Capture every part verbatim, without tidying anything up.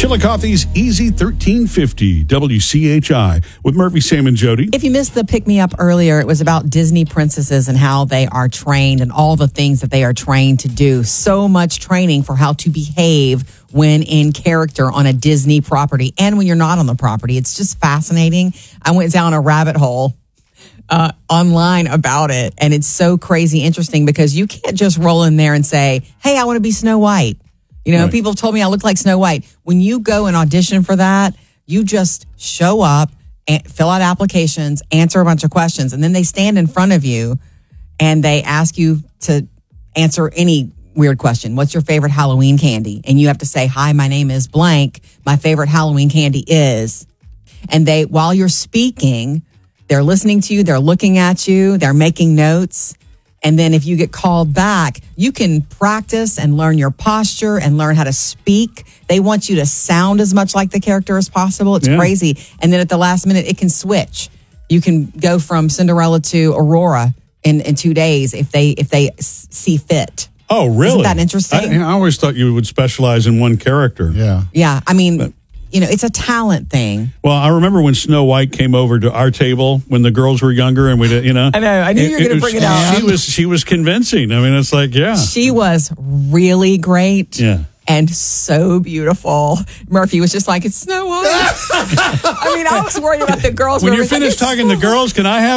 Chillicothe's Easy thirteen fifty W C H I with Murphy, Sam, and Jody. If you missed the pick me up earlier, it was about Disney princesses and how they are trained and all the things that they are trained to do. So much training for how to behave when in character on a Disney property and when you're not on the property. It's just fascinating. I went down a rabbit hole uh, online about it, and it's so crazy interesting because you can't just roll in there and say, hey, I want to be Snow White. You know, right. People have told me I look like Snow White. When you go and audition for that, you just show up, and fill out applications, answer a bunch of questions, and then they stand in front of you and they ask you to answer any weird question. What's your favorite Halloween candy? And you have to say, hi, my name is blank. My favorite Halloween candy is. And they, while you're speaking, they're listening to you, they're looking at you, they're making notes. And then if you get called back, you can practice and learn your posture and learn how to speak. They want you to sound as much like the character as possible. It's yeah. crazy. And then at the last minute, it can switch. You can go from Cinderella to Aurora in, in two days if they if they see fit. Oh, really? Isn't that interesting? I, I always thought you would specialize in one character. Yeah. Yeah. I mean... But, you know, it's a talent thing. Well, I remember when Snow White came over to our table when the girls were younger, and we, did, you know, I know, I knew you were going to bring it out. She was, she was convincing. I mean, it's like, yeah, she was really great. Yeah, and so beautiful. Murphy was just like, it's Snow White. I mean, I was worried about the girls. When you're finished like, talking to girls, can I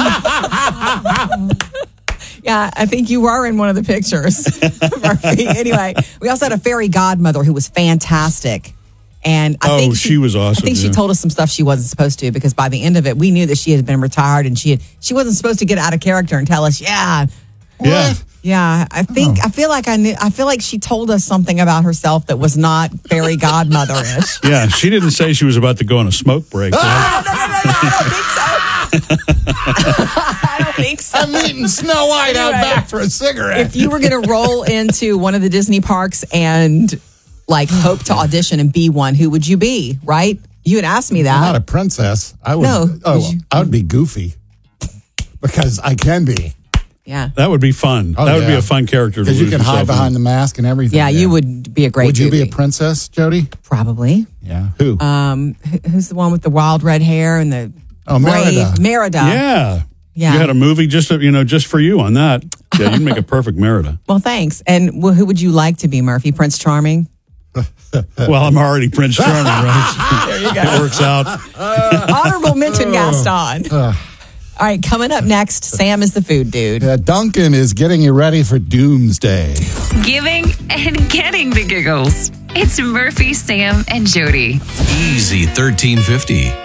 have one? Yeah, I think you were in one of the pictures, Murphy. Anyway, we also had a fairy godmother who was fantastic. And I oh, think she, she was awesome. I think yeah. she told us some stuff she wasn't supposed to, because by the end of it, we knew that she had been retired and she had, she wasn't supposed to get out of character and tell us, yeah, yeah, what? yeah. I think oh. I feel like I knew. I feel like she told us something about herself that was not fairy godmother-ish. Yeah, she didn't say she was about to go on a smoke break. Oh, no, no, no, no, I don't think so. I don't think so. I'm meeting Snow White anyway, out back for a cigarette. If you were going to roll into one of the Disney parks and like hope to audition and be one, who would you be, right? You had asked me that. I'm not a princess. I would. No. Oh, would you, I would be Goofy because I can be. Yeah. That would be fun. Oh, that would yeah. be a fun character. Because you can hide behind in. the mask and everything. Yeah, yeah, you would be a great Would you Goofy. be a princess, Jody? Probably. Yeah. Who? Um, who's the one with the wild red hair and the oh, Merida. brave Merida. Yeah. Yeah. You had a movie just you know just for you on that. Yeah, you'd make a perfect Merida. Well, thanks. And well, who would you like to be, Murphy? Prince Charming? Well, I'm already Prince Charming, right? There you go. It works out. Uh, honorable mention, Gaston. Uh, All right, coming up next, Sam is the food dude. Yeah, Duncan is getting you ready for doomsday. Giving and getting the giggles. It's Murphy, Sam, and Jody. Easy thirteen fifty.